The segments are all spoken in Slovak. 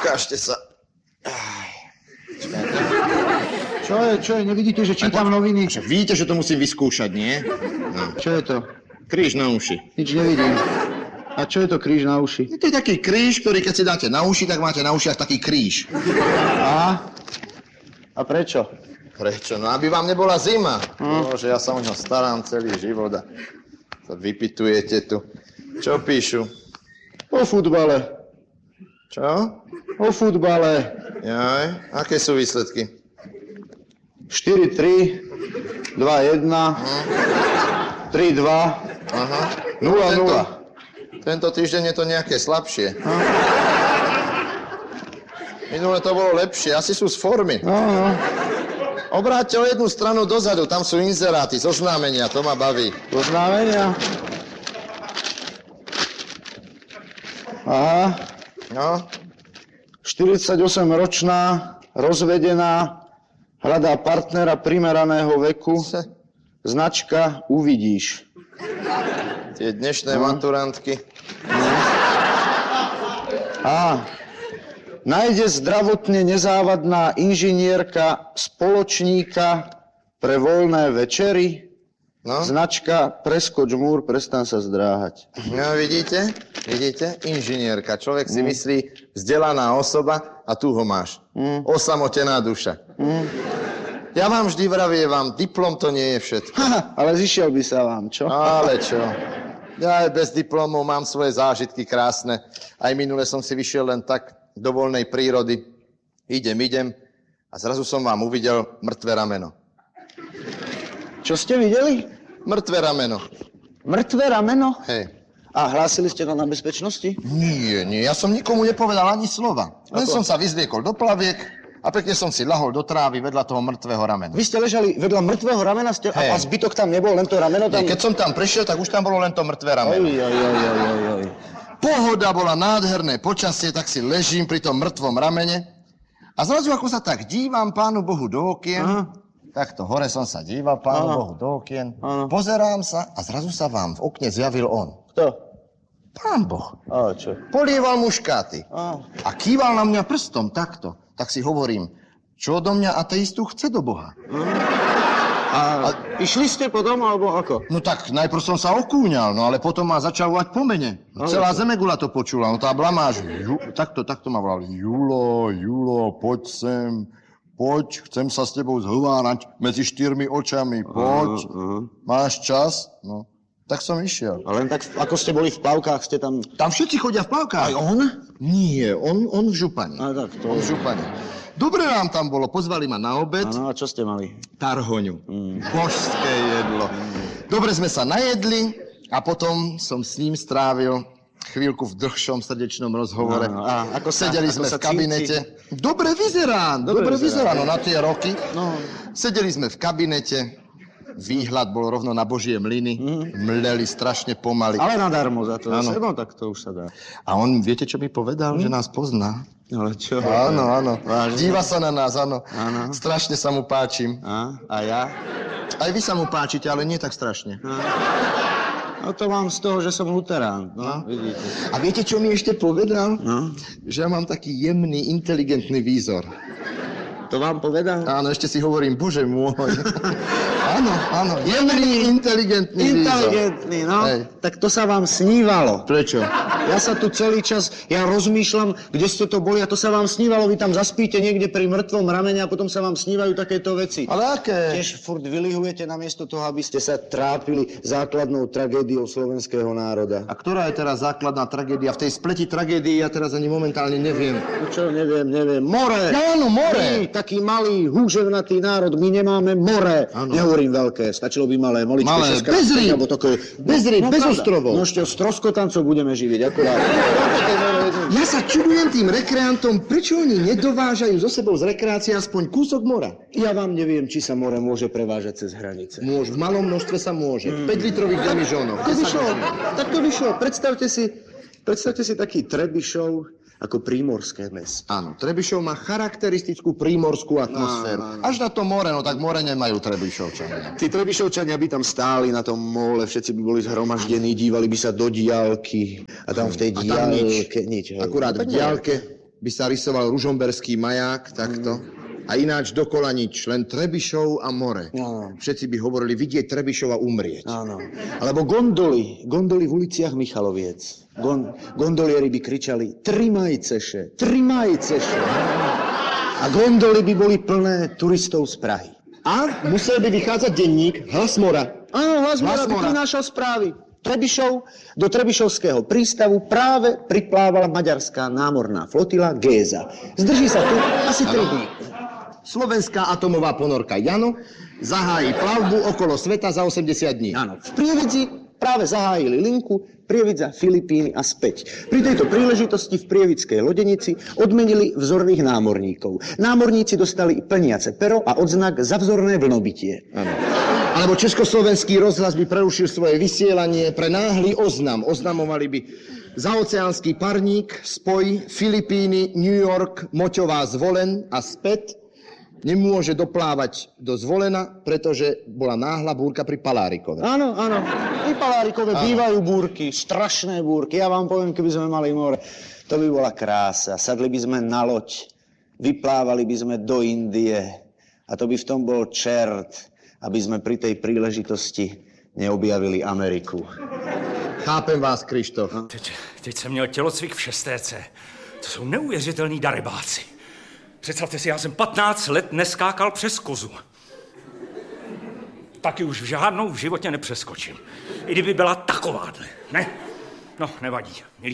Ukážte sa. Čo je? Nevidíte, že čítam noviny? Však vidíte, že to musím vyskúšať, nie? No. Čo je to? Kríž na uši. Nič nevidím. A čo je to kríž na uši? To je taký kríž, ktorý keď si dáte na uši, tak máte na ušiach taký kríž. A prečo? Prečo? No aby vám nebola zima. Bože, ja sa o ňo starám celý život a sa vypitujete tu. Čo píšu? O futbale. Čo? O futbale. Jaj, aké sú výsledky? 4-3, 2-1, 3-2, Aha. 0-0. Tento týždeň je to nejaké slabšie. Minule to bolo lepšie, asi sú z formy. No. Obráťte o jednu stranu dozadu, tam sú inzeráty, zoznámenia, to ma baví. Oznámenia? Aha. No, 48-ročná, rozvedená, hľadá partnera primeraného veku. Značka Uvidíš. tie dnešné maturantky. Nájde zdravotne nezávadná inžinierka spoločníka pre voľné večery. No. Značka Preskoč múr, prestan sa zdráhať. No, vidíte? Inžinierka. Človek si myslí, vzdelaná osoba a tu ho máš. Osamotená duša. Ja vám vždy vravievam, diplom to nie je všetko. Ale zišiel by sa vám, čo? Ale čo? Ja aj bez diplomu mám svoje zážitky krásne. Aj minule som si vyšiel len tak do voľnej prírody. Idem a zrazu som vám uvidel mŕtve rameno. Čo ste videli? Mŕtve rameno. Mŕtve rameno? Hej. A hlásili ste to na bezpečnosti? Nie, ja som nikomu nepovedal ani slova. Len som sa vyzliekol do plaviek a pekne som si lahol do trávy vedľa toho mŕtvého ramena. Vy ste ležali vedľa mŕtvého ramena a zbytok tam nebol, len to rameno tam? Nie, keď som tam prišiel, tak už tam bolo len to mŕtve rameno. Oj. Pohoda bola nádherné počasie, tak si ležím pri tom mŕtvom ramene a zrazu ako sa tak dívam Pánu Bohu do okien, takto hore som sa díval Pánu Bohu do okien, pozerám sa a zrazu sa vám v okne zjavil on. Kto? Pán Boh. A čo? Polieval muškáty a kýval na mňa prstom takto. Tak si hovorím, čo do mňa ateistu chce do Boha? A išli ste potom, alebo ako? No tak najprv som sa okúňal, no ale potom ma začal volať po mene. Celá Zemegula to počula, no tá blamáž, takto ma volal. Julo, poď sem, poď, chcem sa s tebou zhovárať medzi 4 očami, poď, máš čas? No, tak som išiel. A len tak, ako ste boli v plavkách, ste tam... Tam všetci chodia v plavkách. Aj on? Nie, on v župane. Tak to... On v župane. Dobre nám tam bolo, pozvali ma na obed. Áno, a čo ste mali? Tarhoňu. Božské jedlo. Dobre sme sa najedli a potom som s ním strávil chvíľku v dlhšom srdečnom rozhovore. A ako sedeli sme v kabinete. Dobre vyzerá, no na tie roky. No. Sedeli sme v kabinete. Výhľad bol rovno na Božie mlyny. Mleli strašne pomaly. Ale nadarmo za to. Áno. No tak to už sa dá. A on, viete, čo mi povedal? Že nás pozná. Ale čo? Áno. Vážne? Díva sa na nás, áno. Strašne sa mu páčim. A ja? Aj vy sa mu páčite, ale nie tak strašne. No to mám z toho, že som luterán. No, vidíte. A viete, čo mi ešte povedal? Že ja mám taký jemný, inteligentný výzor. To vám povedal? Áno, ešte si hovorím, Bože môj. Áno, jemný, inteligentný výzor. Inteligentný, no. Hej. Tak to sa vám snívalo. Prečo? Ja sa tu celý čas, ja rozmýšľam, kde ste to boli a to sa vám snívalo. Vy tam zaspíte niekde pri mŕtvom ramene a potom sa vám snívajú takéto veci. Ale aké? Tiež furt vylihujete namiesto toho, aby ste sa trápili základnou tragédiou slovenského národa. A ktorá je teraz základná tragédia? V tej spleti tragédií ja teraz ani momentálne neviem. No čo, neviem. More! Áno, more! Taký malý, húževnatý národ, my nemáme more. Ano. Nehovorím veľké, stačilo by malé, maličké, malé, bez rýb, bez ostrovov. No ešte z troskotancov budeme živiť, akurát. Ja sa čudujem tým rekreantom, prečo oni nedovážajú zo sebou z rekreácie aspoň kúsok mora. Ja vám neviem, či sa more môže prevážať cez hranice. Môže, v malom množstve sa môže. 5-litrových demižónoch. Tak to vyšlo. Predstavte si taký Trebišov ako prímorské mesto. Áno, Trebišov má charakteristickú prímorskú atmosféru. Až na to more, no tak more nemajú Trebišovčania. Tí Trebišovčania by tam stáli na tom mole, všetci by boli zhromaždení, dívali by sa do diaľky a tam v tej diaľke nič. Akurát v diaľke by sa rysoval ružomberský maják, takto. A ináč dokola nič, len Trebišov a more. Áno. Všetci by hovorili vidieť Trebišov a umrieť. Áno. Alebo gondoly v uliciach Michaloviec. Gondolieri by kričali Trimajceše. A gondoly by boli plné turistov z Prahy. A musel by vychádzať denník Hlas mora. Áno, Hlas mora by prinášal správy. Do Trebišovského prístavu práve priplávala maďarská námorná flotila Géza. Zdrží sa tu asi 3 dní. Slovenská atomová ponorka Jano zahájí plavbu okolo sveta za 80 dní. Áno, v Prievidzi práve zahájili linku Prievidza, Filipíny a späť. Pri tejto príležitosti v prievidskej lodenici odmenili vzorných námorníkov. Námorníci dostali plniace pero a odznak za vzorné vlnobytie. Áno. Alebo Československý rozhlas by prerušil svoje vysielanie pre náhly oznam. Oznamovali by zaoceánsky parník, spoj, Filipíny, New York, Moťová, Zvolen a späť nemôže doplávať do Zvolena, pretože bola náhla búrka pri Palárikove. Áno. Pri Palárikove bývajú búrky, strašné búrky. Ja vám poviem, keby sme mali more, to by bola krása. Sadli by sme na loď, vyplávali by sme do Indie a to by v tom bol čert, aby sme pri tej príležitosti neobjavili Ameriku. Chápem vás, Krištof. Teď jsem měl tělocvik v 6. To jsou neuvěřitelní darebáci. Představte si, já jsem 15 let neskákal přes kozu. Taky už žádnou v životě nepřeskočím. I kdyby byla takováhle, ne? No, nevadí.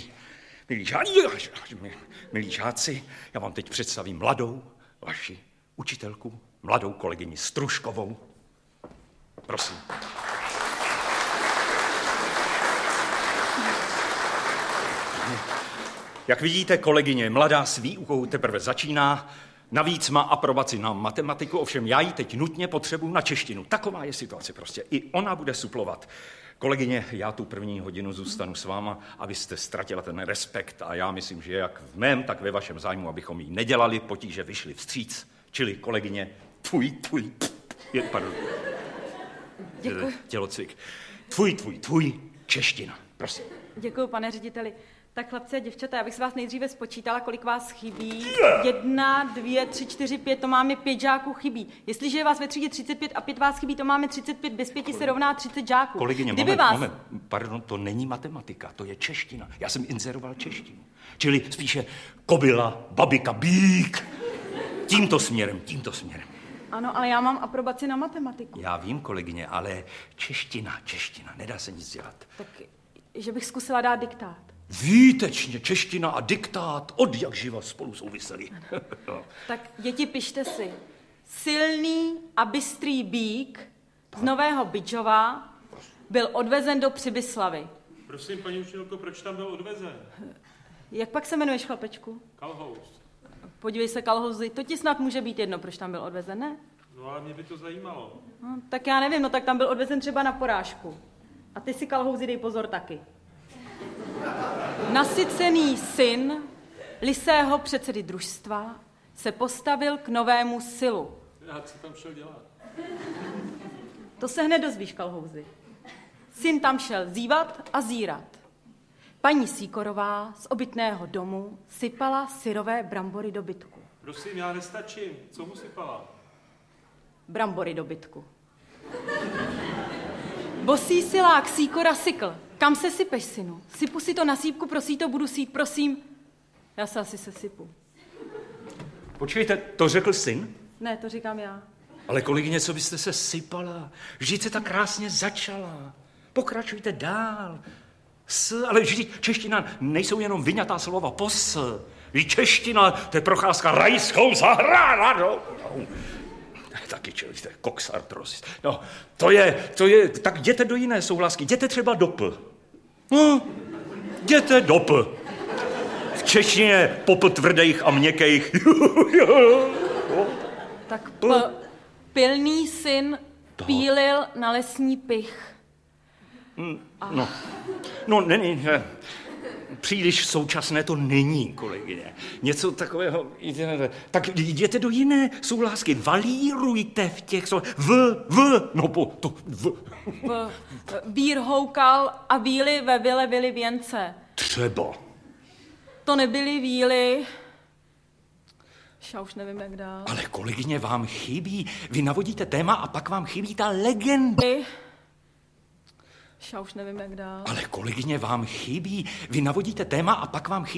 Milí žáci, já vám teď představím mladou vaši učitelku, mladou kolegyni Stružkovou. Prosím. Jak vidíte, kolegyně mladá s výukou teprve začíná, navíc má aprobaci na matematiku, ovšem já ji teď nutně potřebuji na češtinu. Taková je situace prostě. I ona bude suplovat. Kolegyně, já tu první hodinu zůstanu s váma, abyste ztratila ten respekt a já myslím, že jak v mém, tak ve vašem zájmu, abychom jí nedělali potíže, vyšli vstříc. Čili kolegyně, Děkuji. Tělocvik. Tvůj, čeština. Prosím. Děkuji, pane řediteli. Tak chlapci a děvčata, já bych se vás nejdříve spočítala, kolik vás chybí. 1, 2, 3, 4, 5, to máme 5 žáků chybí. Jestliže je vás ve třídě 35 a 5 vás chybí, to máme 35, bez 5 se rovná 30 žáků. Kolegyně, moment, pardon, to není matematika, to je čeština. Já jsem inzeroval češtinu. Čili spíše kobila, babika, bík. Tímto směrem. Ano, ale já mám aprobaci na matematiku. Já vím, kolegyně, ale čeština, nedá se nic dělat. Tak, že bych zkusila dát diktát. Výtečně, čeština a diktát od jak živa spolu souvisely. Tak děti, pište si. Silný a bystrý bík z Nového Bydžova byl odvezen do Přibyslavy. Prosím, paní učitelko, proč tam byl odvezen? Jak pak se jmenuješ, chlapečku? Kalhous. Podívej se, Kalhouzy, to ti snad může být jedno, proč tam byl odvezen, ne? No ale mě by to zajímalo. No, tak já nevím, no tak tam byl odvezen třeba na porážku. A ty si, Kalhouzy, dej pozor taky. Nasycený syn lisého předsedy družstva se postavil k novému silu. A co tam šel dělat? To se hned dozvíš, Kalhouzy. Syn tam šel zívat a zírat. Paní Sýkorová z obytného domu sypala syrové brambory do bytku. Prosím, já nestačím. Co mu sypala? Brambory do bytku. Bosý silák Sýkora sykl. Kam se sypeš, synu? Sypu si to na sípku, prosí to, budu sít, prosím. Já se asi sesypu. Počkejte, to řekl syn? Ne, to říkám já. Ale kolegyně, co byste se sypala? Vždyť se tak krásně začala. Pokračujte dál. Ale vždyť čeština nejsou jenom vyňatá slova pos. Vždyť čeština, to je procházka rajskou zahradou. Taky čelíte, koksartrosis. No, to je, tak jděte do jiné souhlasky, jděte třeba do P. No, jděte do P. V češtině pop tvrdých a měkkých. Tak pilný syn pílil na lesní pych. No, není. Příliš současné to není, kolegyně. Něco takového. Tak jděte do jiné souhlásky. Valírujte v těch Vír houkal a víly ve vile vily věnce. Třeba. To nebyly víly, Já už nevím, jak dál. Ale kolegyně, vám chybí. Vy navodíte téma a pak vám chybí ta legenda. Já už nevím, jak dál. Ale kolegyně, vám chybí. Vy navodíte téma a pak vám chybí.